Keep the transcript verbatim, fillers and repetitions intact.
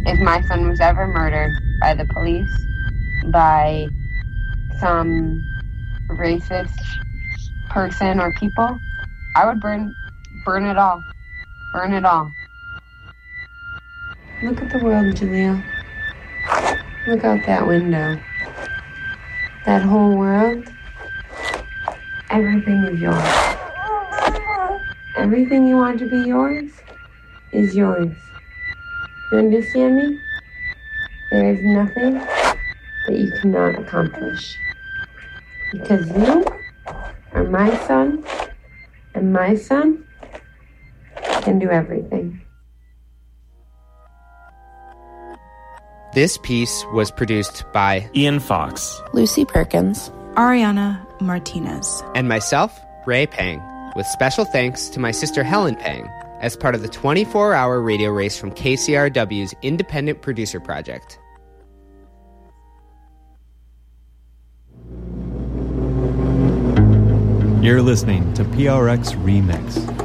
if my son was ever murdered by the police, by some racist person or people, I would burn burn it all. Burn it all. Look at the world, Jaleel. Look out that window. That whole world, everything is yours. Everything you want to be yours is yours. You understand me? There is nothing that you cannot accomplish. Because you are my son, and my son can do everything. This piece was produced by Ian Fox, Lucy Perkins, Ariana Martinez, and myself, Ray Pang, with special thanks to my sister Helen Pang as part of the twenty-four hour radio race from K C R W's Independent Producer Project. You're listening to P R X Remix.